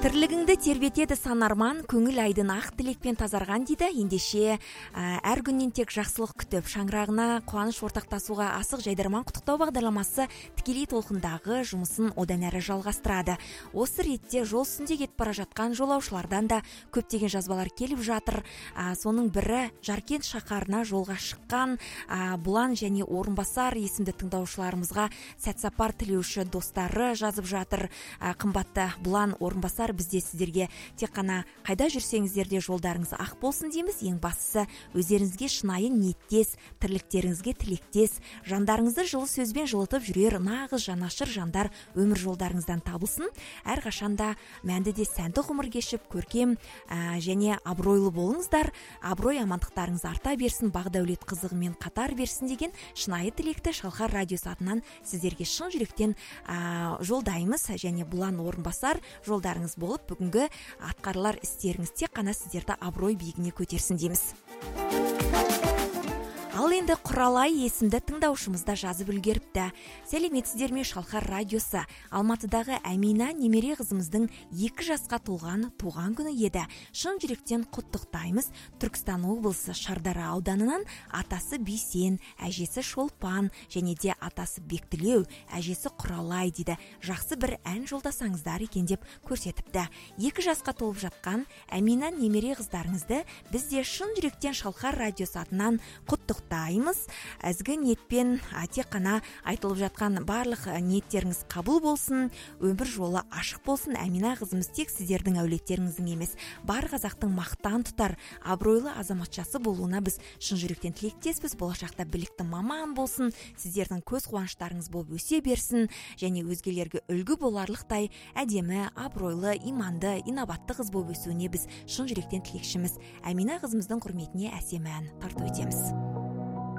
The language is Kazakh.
Тірлігіңді тербетеді сан арман, көңіл айдын ақ тілекпен тазарған дейді. Ендеше әр күннен тек жақсылық күтіп, шаңырағына қуаныш ортақтасуға асық жайдарман құттықтау бағдарламасы тікелей толқындағы жұмысын одан әрі жалғастырады. Осы ретте жол үстінде кетіп бара жатқан жолаушылардан да көптеген жазбалар келіп жатыр. Соның бірі Жаркент шаһарына жолға шыққан Бұлан және Орынбасар есімді тыңдаушыларымызға сәт сапар тілеуші достары жазып жатыр. Қымбатты Бұлан, Орынбасар, бізде сіздерге тек қана қайда жүрсеңіздер де жолдарыңыз ақ болсын дейміз. Ең бастысы өздеріңізге шынайы ниеттес, тірліктеріңізге тілектес, жандарыңызды жылы сөзбен жылытып жүрер нағыз жанашыр жандар өмір жолдарыңыздан табылсын. Әрқашанда мәнді де сәнді ғұмыр кешіп, көркем және абыройлы болыңыздар. Абырой амандықтарыңыз арта берсін, бақ-дәулет қызығымен қатар берсін деген шынайы тілекті Шалқар радиосы атынан сіздерге шын жүректен жолдаймыз. Және Бұлан, Орынбасар, жолдарыңыз болып, бүгінгі атқарылар істеріңіз тек қана сіздерді абырой биігіне көтерсін дейміз. Ал енді Құралай есімді тыңдаушымызда жазып үлгеріпті. Сәлеметсіздер ме, Шалқар радиосы? Алматыдағы Әмина немере қызымыздың 2 жасқа толған туған күні еді. Шын жүректен құттықтаймыз. Түркістан облысы Шардара ауданынан атасы Бейсен, әжесі Шолпан және де атасы Бектілеу, әжесі Құралай дейді. Жақсы бір ән жолдасаңыздар екен деп көрсетіпті. 2 жасқа толып жатқан Әмина немере қыздарыңызды бізде шын жүректен Шалқар радиосы атынан құттықтаймыз. Ізгі ниетпен тек қана айтылып жатқан барлық ниеттеріңіз қабыл болсын, өмір жолы ашық болсын. Әмина қызымыз тек сіздердің әулеттеріңіздің емес, бар қазақтың мақтан тұтар абыройлы азаматшасы болуына біз шын жүректен тілектеспіз. Болашақта білікті маман болсын, сіздердің көз қуаныштарыңыз болып өсе берсін және өзгелерге үлгі боларлықтай әдемі, абыройлы, иманды, инабатты қыз болып өсуіне біз шын жүректен тілекшіміз. Әмина қызымыздың құрметіне әсем ән тарту етеміз.